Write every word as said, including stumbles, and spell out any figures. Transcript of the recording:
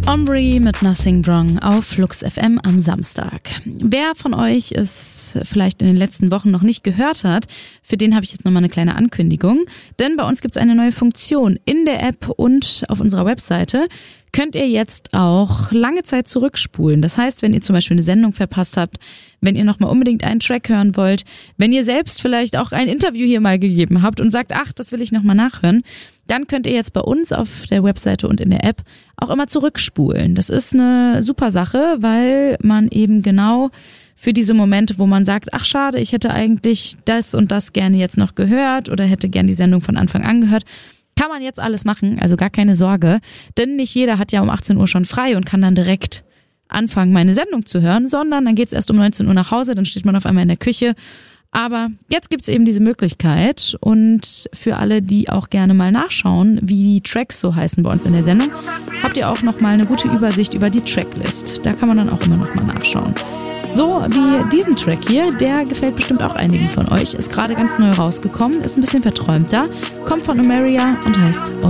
Ombre mit Nothing Wrong auf Flux F M am Samstag. Wer von euch es vielleicht in den letzten Wochen noch nicht gehört hat, für den habe ich jetzt nochmal eine kleine Ankündigung. Denn bei uns gibt es eine neue Funktion in der App und auf unserer Webseite. Könnt ihr jetzt auch lange Zeit zurückspulen. Das heißt, wenn ihr zum Beispiel eine Sendung verpasst habt, wenn ihr nochmal unbedingt einen Track hören wollt, wenn ihr selbst vielleicht auch ein Interview hier mal gegeben habt und sagt, ach, das will ich nochmal nachhören, dann könnt ihr jetzt bei uns auf der Webseite und in der App auch immer zurückspulen. Das ist eine super Sache, weil man eben genau für diese Momente, wo man sagt, ach schade, ich hätte eigentlich das und das gerne jetzt noch gehört oder hätte gern die Sendung von Anfang an gehört, kann man jetzt alles machen, also gar keine Sorge, denn nicht jeder hat ja um achtzehn Uhr schon frei und kann dann direkt anfangen, meine Sendung zu hören, sondern dann geht's erst um neunzehn Uhr nach Hause, dann steht man auf einmal in der Küche. Aber jetzt gibt's eben diese Möglichkeit und für alle, die auch gerne mal nachschauen, wie die Tracks so heißen bei uns in der Sendung, habt ihr auch nochmal eine gute Übersicht über die Tracklist. Da kann man dann auch immer nochmal nachschauen. So wie diesen Track hier, der gefällt bestimmt auch einigen von euch, ist gerade ganz neu rausgekommen, ist ein bisschen verträumter, kommt von Omeria und heißt